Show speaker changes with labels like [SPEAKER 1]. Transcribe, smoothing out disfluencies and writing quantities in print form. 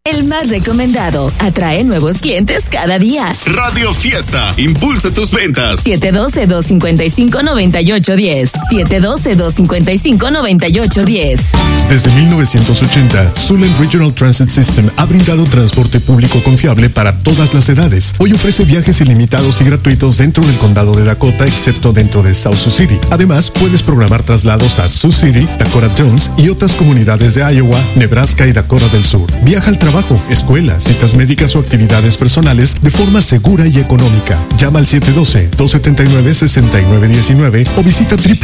[SPEAKER 1] El más recomendado. Atrae nuevos clientes cada día.
[SPEAKER 2] Radio Fiesta. Impulsa tus ventas.
[SPEAKER 1] 712-255-9810. 712-255-9810.
[SPEAKER 3] Desde 1980, Sulen Regional Transit System ha brindado transporte público confiable para todas las edades. Hoy ofrece viajes ilimitados y gratuitos dentro del condado de Dakota, excepto dentro de South Sioux City. Además, puedes programar traslados a Sioux City, Dakota Jones y otras comunidades de Iowa, Nebraska y Dakota del Sur. Viaja al trabajo, escuela, citas médicas o actividades personales de forma segura y económica. Llama al 712-279-6919 o visita